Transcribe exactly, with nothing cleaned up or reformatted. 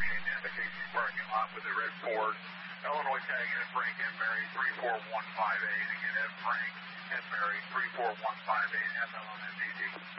in the K C parking lot with the red Ford. Illinois tag Ed Frank and Mary three four one five eight. Again, Ed Frank and Mary three four one five eight, M L N M D T.